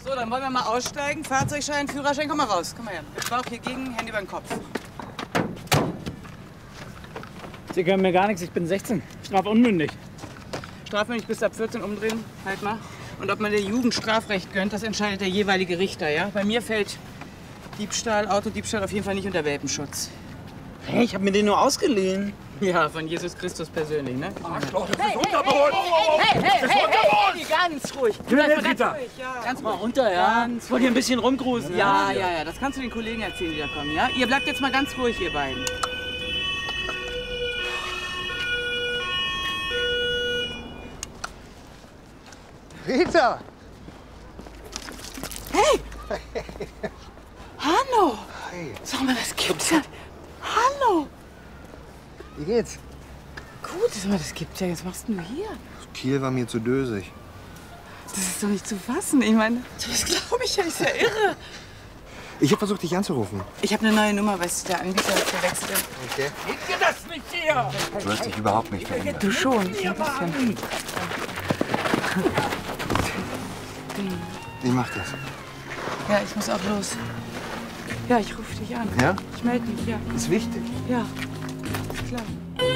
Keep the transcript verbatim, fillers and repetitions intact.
So, dann wollen wir mal aussteigen. Fahrzeugschein, Führerschein, komm mal raus. Komm mal her. Mit Bauch hier gegen, Hände über den Kopf. Sie können mir gar nichts, ich bin sechzehn. Strafunmündig. Strafmündig bis ab vierzehn umdrehen, halt mal. Und ob man der Jugend Strafrecht gönnt, das entscheidet der jeweilige Richter, ja? Bei mir fällt Diebstahl, Autodiebstahl auf jeden Fall nicht unter Welpenschutz. Hey, ich habe mir den nur ausgeliehen. Ja, von Jesus Christus persönlich, ne? Arschloch, das ist Hey, Unterboden! hey, hey, Das hey, ist Unterboden! hey, ganz ruhig. Ritter! Ganz Mal runter, ja? Ich wollte hier ein bisschen rumgrusen. Ja, ja, ja, das kannst du den Kollegen erzählen, die da kommen, ja? Ihr bleibt jetzt mal ganz ruhig, ihr beiden. Rita! Hey! Hanno! Hey, Sag mal, das gibt's ja. Hanno! wie geht's? Gut, sag mal, das gibt's ja. Was machst denn du hier? Kiel war mir zu dösig. Das ist doch nicht zu fassen. Ich meine, das glaube ich ja, ist ja irre. Ich habe versucht, dich anzurufen. Ich habe eine neue Nummer, weißt du, der Anbieter hat gewechselt. Okay. Geht dir das nicht hier? Du hast dich überhaupt nicht verändert. Du schon. Ein bisschen. Ich mach das. Ja, ich muss auch los. Ja, ich rufe dich an. Ja? Ich melde mich, ja. Ist wichtig. Ja, ist klar.